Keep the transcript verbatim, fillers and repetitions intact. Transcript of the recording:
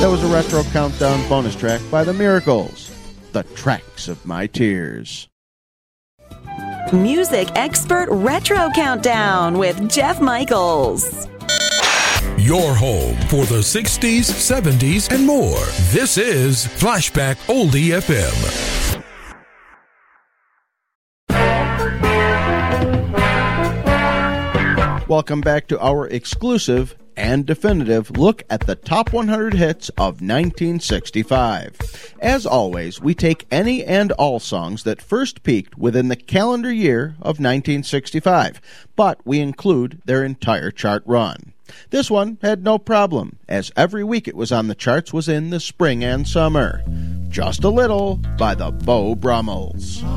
That was a Retro Countdown bonus track by The Miracles, The Tracks of My Tears. Music Expert Retro Countdown with Jeff Michaels. Your home for the sixties, seventies, and more. This is Flashback Oldie F M. Welcome back to our exclusive and definitive look at the top one hundred hits of nineteen sixty-five. As always, we take any and all songs that first peaked within the calendar year of nineteen sixty-five, but we include their entire chart run. This one had no problem, as every week it was on the charts was in the spring and summer. Just a Little by the Beau Brummels.